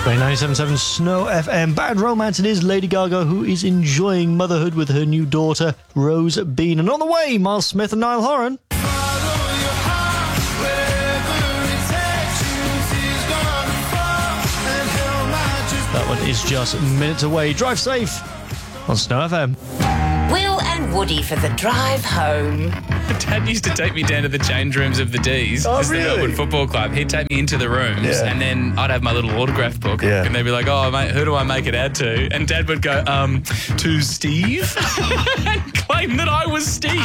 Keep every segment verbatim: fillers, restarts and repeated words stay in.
ninety-seven point seven Snow F M. Bad Romance, it is Lady Gaga, who is enjoying motherhood with her new daughter, Rose Bean. And on the way, Miles Smith and Niall Horan. That one is just minutes away. Drive safe on Snow F M. Will and Woody for the drive home. Dad used to take me down to the change rooms of the D's. Oh, it's really? the Melbourne Football Club. He'd take me into the rooms, Yeah. and then I'd have my little autograph book, Yeah. and they'd be like, "Oh, mate, who do I make it out to?" And Dad would go, "Um, to Steve," and claim that I was Steve.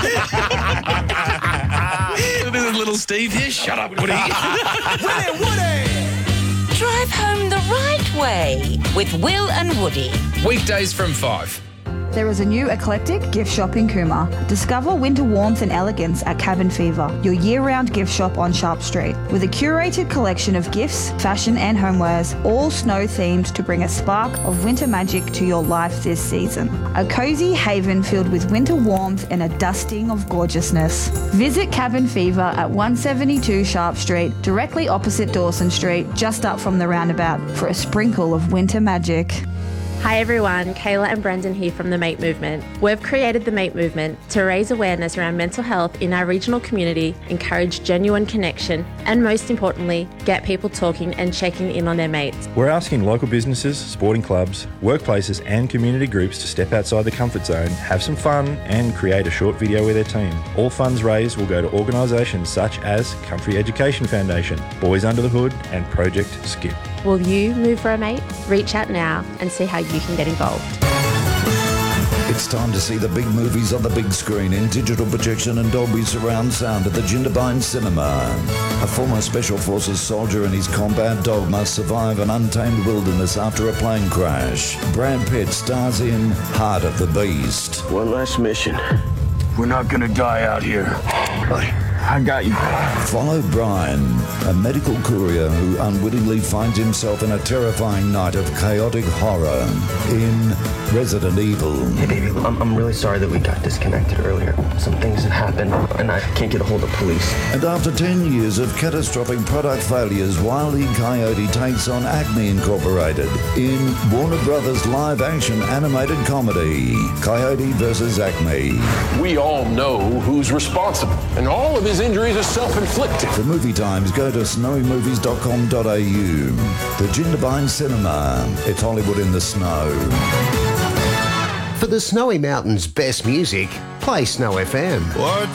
This is little Steve here. Shut up, Woody. Woody, Woody! Drive home the right way with Will and Woody. Weekdays from five. There is a new eclectic gift shop in Cooma. Discover winter warmth and elegance at Cabin Fever, your year-round gift shop on Sharp Street. With a curated collection of gifts, fashion and homewares, all snow-themed to bring a spark of winter magic to your life this season. A cozy haven filled with winter warmth and a dusting of gorgeousness. Visit Cabin Fever at one seventy-two Sharp Street, directly opposite Dawson Street, just up from the roundabout, for a sprinkle of winter magic. Hi everyone, Kayla and Brendan here from the MATE Movement. We've created the MATE Movement to raise awareness around mental health in our regional community, encourage genuine connection, and most importantly, get people talking and checking in on their mates. We're asking local businesses, sporting clubs, workplaces and community groups to step outside the comfort zone, have some fun and create a short video with their team. All funds raised will go to organisations such as Country Education Foundation, Boys Under the Hood and Project Skip. Will you move for a mate? Reach out now and see how you can get involved. It's time to see the big movies on the big screen in digital projection and Dolby surround sound at the Jindabyne Cinema. A former Special Forces soldier and his combat dog must survive an untamed wilderness after a plane crash. Brad Pitt stars in Heart of the Beast. One last mission. We're not gonna die out here. I got you. Follow Brian, a medical courier who unwittingly finds himself in a terrifying night of chaotic horror in Resident Evil. Hey, baby, I'm, I'm really sorry that we got disconnected earlier. Some things have happened, and I can't get a hold of police. And after ten years of catastrophic product failures, Wile E. Coyote takes on Acme Incorporated in Warner Brothers live-action animated comedy, Coyote versus Acme. We all know who's responsible, and all of his injuries are self-inflicted. For movie times, go to snowy movies dot com dot a u. The Jindabyne Cinema. It's Hollywood in the snow. For the Snowy Mountains' best music, play Snow F M. What